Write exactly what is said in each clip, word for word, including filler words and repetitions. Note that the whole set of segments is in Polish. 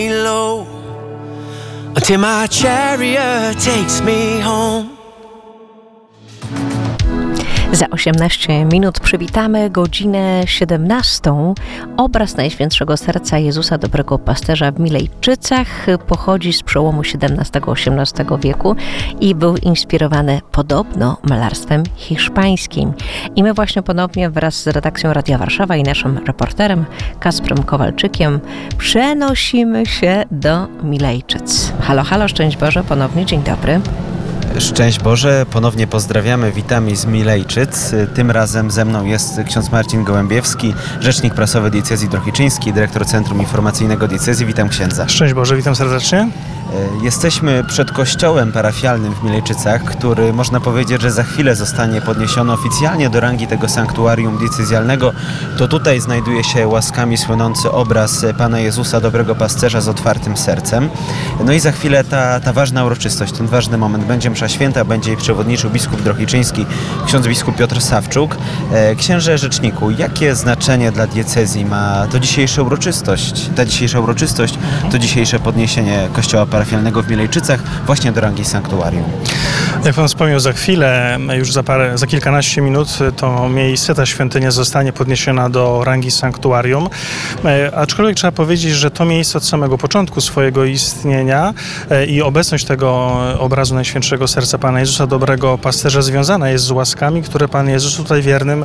low until my chariot takes me home. Za osiemnaście minut przywitamy godzinę siedemnastą. Obraz Najświętszego Serca Jezusa Dobrego Pasterza w Milejczycach pochodzi z przełomu siedemnastego osiemnastego wieku i był inspirowany podobno malarstwem hiszpańskim. I my właśnie ponownie wraz z redakcją Radia Warszawa i naszym reporterem Kasprem Kowalczykiem przenosimy się do Milejczyc. Halo, halo, szczęść Boże, ponownie dzień dobry. Szczęść Boże, ponownie pozdrawiamy, witamy z Milejczyc. Tym razem ze mną jest ksiądz Marcin Gołębiewski, rzecznik prasowy diecezji drohiczyńskiej, dyrektor Centrum Informacyjnego Diecezji. Witam księdza. Szczęść Boże, witam serdecznie. Jesteśmy przed kościołem parafialnym w Milejczycach, który można powiedzieć, że za chwilę zostanie podniesiony oficjalnie do rangi tego sanktuarium diecezjalnego. To tutaj znajduje się łaskami słynący obraz Pana Jezusa Dobrego Pasterza z otwartym sercem. No i za chwilę ta, ta ważna uroczystość, ten ważny moment. Będzie msza święta, będzie jej przewodniczył biskup drohiczyński, ksiądz biskup Piotr Sawczuk. Księże rzeczniku, jakie znaczenie dla diecezji ma to dzisiejsza uroczystość? Ta dzisiejsza uroczystość, to dzisiejsze podniesienie kościoła parafialnego w Milejczycach właśnie do rangi sanktuarium. Jak Pan wspomniał, za chwilę, już za, parę, za kilkanaście minut to miejsce, ta świątynia zostanie podniesiona do rangi sanktuarium. E, aczkolwiek trzeba powiedzieć, że to miejsce od samego początku swojego istnienia e, i obecność tego obrazu Najświętszego Serca Pana Jezusa Dobrego Pasterza związana jest z łaskami, które Pan Jezus tutaj wiernym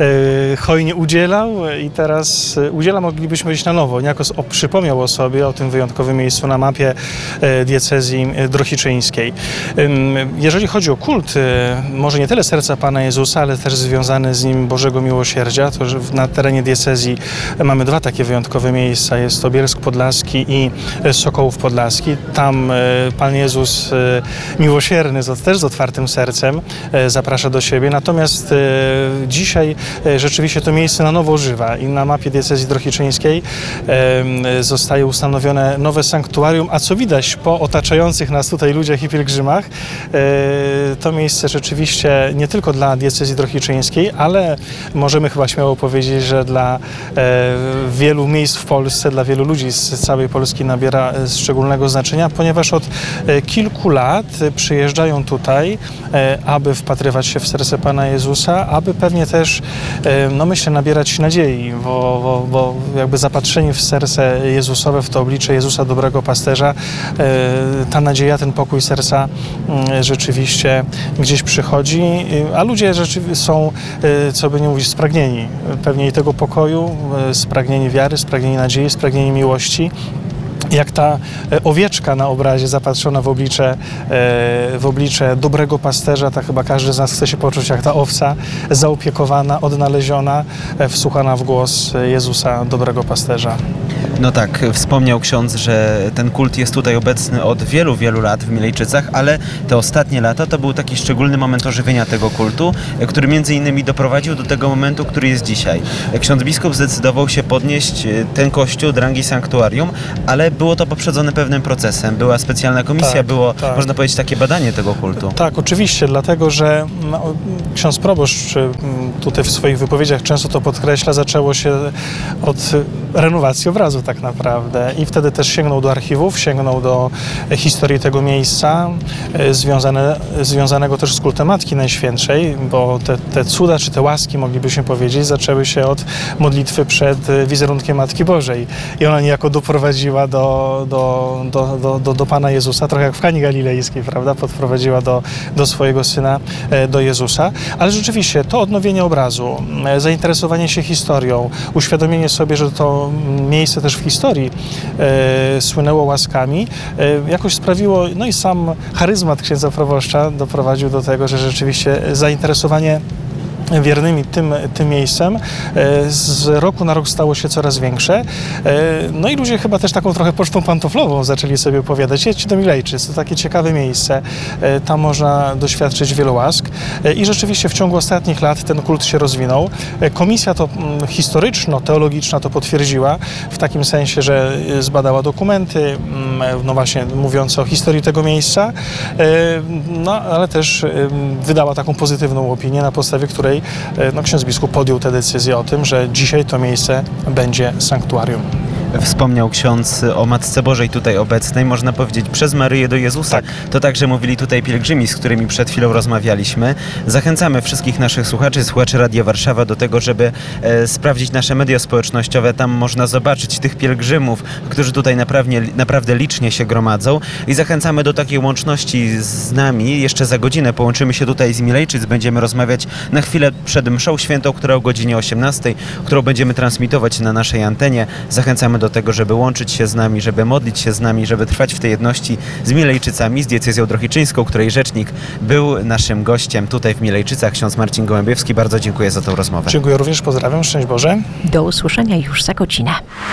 e, hojnie udzielał i teraz udziela, moglibyśmy powiedzieć na nowo. Niejako przypomniał o sobie, o tym wyjątkowym miejscu na mapie e, diecezji drohiczyńskiej. E, jeżeli chodzi o kult, może nie tyle serca Pana Jezusa, ale też związany z nim Bożego Miłosierdzia, to że na terenie diecezji mamy dwa takie wyjątkowe miejsca. Jest to Bielsk Podlaski i Sokołów Podlaski. Tam Pan Jezus miłosierny, też z otwartym sercem, zaprasza do siebie. Natomiast dzisiaj rzeczywiście to miejsce na nowo ożywa i na mapie diecezji drohiczyńskiej zostaje ustanowione nowe sanktuarium, a co widać po otaczających nas tutaj ludziach i pielgrzymach, to miejsce rzeczywiście nie tylko dla diecezji drohiczyńskiej, ale możemy chyba śmiało powiedzieć, że dla wielu miejsc w Polsce, dla wielu ludzi z całej Polski nabiera szczególnego znaczenia, ponieważ od kilku lat przyjeżdżają tutaj, aby wpatrywać się w serce Pana Jezusa, aby pewnie też, no myślę, nabierać nadziei, bo, bo, bo jakby zapatrzeni w serce Jezusowe, w to oblicze Jezusa Dobrego Pasterza, ta nadzieja, ten pokój serca rzeczywiście gdzieś przychodzi, a ludzie rzeczywiście są, co by nie mówić, spragnieni pewnie i tego pokoju, spragnieni wiary, spragnieni nadziei, spragnieni miłości. Jak ta owieczka na obrazie zapatrzona w oblicze, w oblicze dobrego pasterza, tak chyba każdy z nas chce się poczuć jak ta owca, zaopiekowana, odnaleziona, wsłuchana w głos Jezusa Dobrego Pasterza. No tak, wspomniał ksiądz, że ten kult jest tutaj obecny od wielu, wielu lat w Milejczycach, ale te ostatnie lata to był taki szczególny moment ożywienia tego kultu, który między innymi doprowadził do tego momentu, który jest dzisiaj. Ksiądz biskup zdecydował się podnieść ten kościół do rangi sanktuarium, ale było to poprzedzone pewnym procesem. Była specjalna komisja, tak, było, tak. można powiedzieć, takie badanie tego kultu. Tak, oczywiście, dlatego że no, ksiądz proboszcz tutaj w swoich wypowiedziach często to podkreśla, zaczęło się od renowacji obrazu tak naprawdę i wtedy też sięgnął do archiwów, sięgnął do historii tego miejsca, związane, związanego też z kultem Matki Najświętszej, bo te, te cuda czy te łaski, moglibyśmy powiedzieć, zaczęły się od modlitwy przed wizerunkiem Matki Bożej i ona niejako doprowadziła do Do, do, do, do, do Pana Jezusa, trochę jak w Kani Galilejskiej, prawda, podprowadziła do, do swojego Syna, do Jezusa. Ale rzeczywiście to odnowienie obrazu, zainteresowanie się historią, uświadomienie sobie, że to miejsce też w historii e, słynęło łaskami, e, jakoś sprawiło, no i sam charyzmat księdza proboszcza doprowadził do tego, że rzeczywiście zainteresowanie wiernymi tym, tym miejscem z roku na rok stało się coraz większe. No i ludzie chyba też taką trochę pocztą pantoflową zaczęli sobie opowiadać. Jedźcie do Milejczyc, to takie ciekawe miejsce. Tam można doświadczyć wielu łask. I rzeczywiście w ciągu ostatnich lat ten kult się rozwinął. Komisja to historyczno-teologiczna to potwierdziła w takim sensie, że zbadała dokumenty, no właśnie mówiące o historii tego miejsca, no ale też wydała taką pozytywną opinię, na podstawie której no, ksiądz biskup podjął tę decyzję o tym, że dzisiaj to miejsce będzie sanktuarium. Wspomniał ksiądz o Matce Bożej tutaj obecnej, można powiedzieć przez Maryję do Jezusa. Tak. To także mówili tutaj pielgrzymi, z którymi przed chwilą rozmawialiśmy. Zachęcamy wszystkich naszych słuchaczy, słuchaczy Radia Warszawa do tego, żeby e, sprawdzić nasze media społecznościowe. Tam można zobaczyć tych pielgrzymów, którzy tutaj naprawdę, naprawdę licznie się gromadzą i zachęcamy do takiej łączności z nami. Jeszcze za godzinę połączymy się tutaj z Milejczyc. Będziemy rozmawiać na chwilę przed mszą świętą, która o godzinie osiemnastej, którą będziemy transmitować na naszej antenie. Zachęcamy do tego, żeby łączyć się z nami, żeby modlić się z nami, żeby trwać w tej jedności z Milejczycami, z diecezją drohiczyńską, której rzecznik był naszym gościem tutaj w Milejczycach, ksiądz Marcin Gołębiewski. Bardzo dziękuję za tę rozmowę. Dziękuję również, pozdrawiam, szczęść Boże. Do usłyszenia już za godzinę.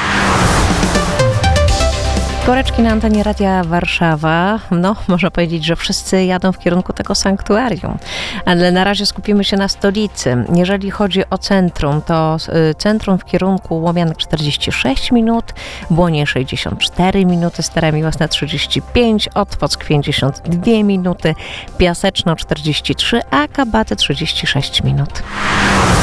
Koreczki na antenie Radia Warszawa. No, można powiedzieć, że wszyscy jadą w kierunku tego sanktuarium. Ale na razie skupimy się na stolicy. Jeżeli chodzi o centrum, to centrum w kierunku Łomianek czterdzieści sześć minut, Błonie sześćdziesiąt cztery minuty, Stara Miłosna trzydzieści pięć, Otwock pięćdziesiąt dwie minuty, Piaseczno czterdzieści trzy, a Kabaty trzydzieści sześć minut.